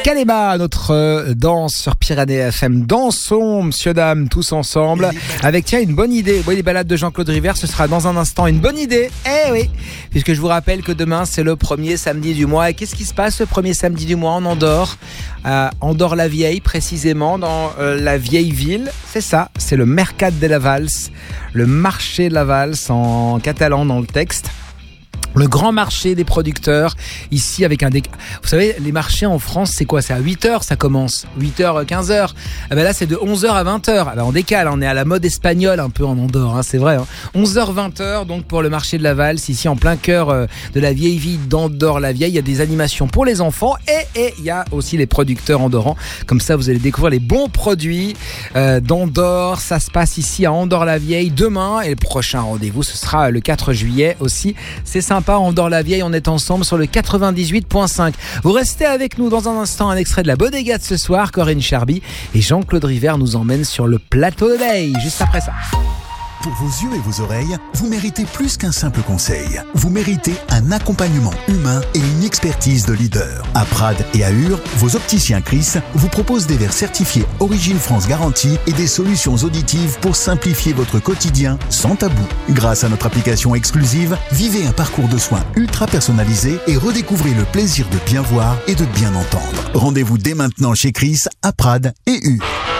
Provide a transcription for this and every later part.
Kalema, notre danse sur Pyrénées FM. Dansons, monsieur, dame, tous ensemble. Avec, tiens, une bonne idée. Oui, les balades de Jean-Claude River, ce sera dans un instant une bonne idée. Eh oui, puisque je vous rappelle que demain, c'est le premier samedi du mois. Et qu'est-ce qui se passe le premier samedi du mois en Andorre? Andorre-la-Vieille, précisément, dans la vieille ville. C'est ça, c'est le Mercat de la Valse, le marché de la Valse en catalan dans le texte. Le grand marché des producteurs, ici avec vous savez, les marchés en France, c'est quoi? C'est à 8h, ça commence. 8h, 15h. Ah ben là, c'est de 11h à 20h. Ah ben on décale, on est à la mode espagnole un peu en Andorre, c'est vrai. 11h, 20h, donc pour le marché de la Valse, ici en plein cœur de la vieille ville d'Andorre-la-Vieille. Il y a des animations pour les enfants et il y a aussi les producteurs andorrans. Comme ça, vous allez découvrir les bons produits d'Andorre. Ça se passe ici à Andorre-la-Vieille demain. Et le prochain rendez-vous, ce sera le 4 juillet aussi. C'est sympa. Andorre-la-Vieille, on est ensemble sur le 98.5. Vous restez avec nous dans un instant, un extrait de la Bodega de ce soir. Corinne Charby et Jean-Claude River nous emmènent sur le plateau de Veille, juste après ça. Pour vos yeux et vos oreilles, vous méritez plus qu'un simple conseil. Vous méritez un accompagnement humain et une expertise de leader. À Prades et à Ur, vos opticiens Chris vous proposent des verres certifiés Origine France Garantie et des solutions auditives pour simplifier votre quotidien sans tabou. Grâce à notre application exclusive, vivez un parcours de soins ultra personnalisé et redécouvrez le plaisir de bien voir et de bien entendre. Rendez-vous dès maintenant chez Chris à Prades et Ur.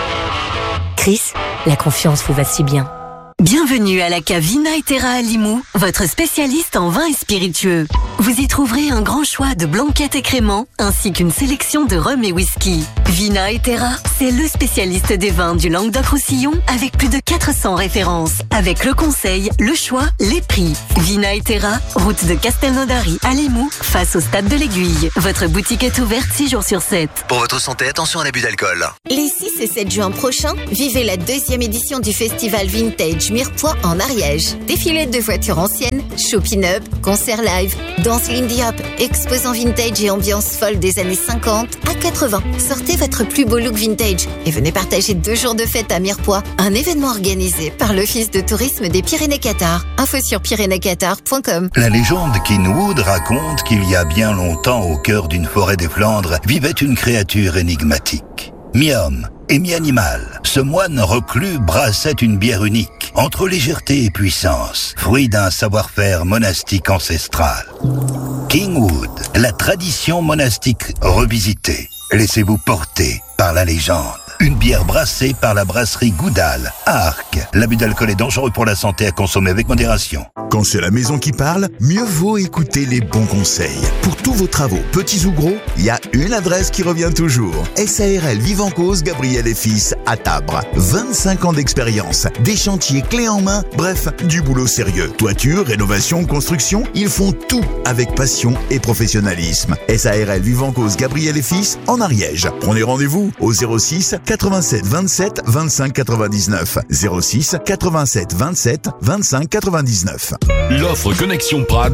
Chris, la confiance vous va si bien. Bienvenue à la cave Vina et Terra à Limoux, votre spécialiste en vin et spiritueux. Vous y trouverez un grand choix de blanquettes et créments, ainsi qu'une sélection de rhum et whisky. Vina et Terra, c'est le spécialiste des vins du Languedoc-Roussillon avec plus de 400 références. Avec le conseil, le choix, les prix. Vina et Terra, route de Castelnaudary à Limoux, face au stade de l'Aiguille. Votre boutique est ouverte 6 jours sur 7. Pour votre santé, attention à l'abus d'alcool. Les 6 et 7 juin prochains, vivez la 2e édition du festival Vintage Mirepoix en Ariège. Défilé de voitures anciennes, shopping-up, concert live, danse Lindy Hop, exposant vintage et ambiance folle des années 50 à 80. Sortez votre plus beau look vintage et venez partager 2 jours de fête à Mirepoix, un événement organisé par l'Office de tourisme des Pyrénées-Qatar. Info sur pyrénéesqatar.com. La légende Kinwood raconte qu'il y a bien longtemps, au cœur d'une forêt des Flandres, vivait une créature énigmatique. Mi-homme et mi-animal, ce moine reclus brassait une bière unique, entre légèreté et puissance, fruit d'un savoir-faire monastique ancestral. Kingwood, la tradition monastique revisitée. Laissez-vous porter par la légende. Une bière brassée par la brasserie Goudal, à Arques. L'abus d'alcool est dangereux pour la santé, à consommer avec modération. Quand c'est la maison qui parle, mieux vaut écouter les bons conseils. Pour tous vos travaux, petits ou gros, il y a une adresse qui revient toujours. SARL Vivancause Gabriel et Fils à Tabre. 25 ans d'expérience, des chantiers clés en main, bref, du boulot sérieux. Toiture, rénovation, construction, ils font tout avec passion et professionnalisme. SARL Vivancause Gabriel et Fils en Ariège. Prenez rendez-vous au 06 87 27 25 99. 06 87 27 25 99. L'offre Connexion Prades